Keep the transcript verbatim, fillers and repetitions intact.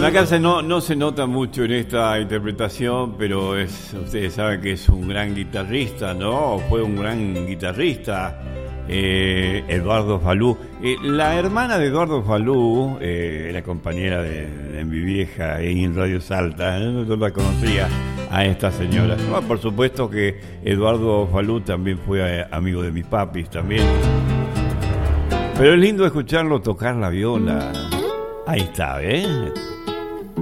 Bueno, acá se no, no se nota mucho en esta interpretación, pero es, ustedes saben que es un gran guitarrista, ¿no? Fue un gran guitarrista, eh, Eduardo Falú. Eh, la hermana de Eduardo Falú, eh, era compañera de, de mi vieja en Radio Salta, ¿eh? Yo la conocía a esta señora. No, por supuesto que Eduardo Falú también fue eh, amigo de mis papis también. Pero es lindo escucharlo tocar la viola. Ahí está, ¿eh?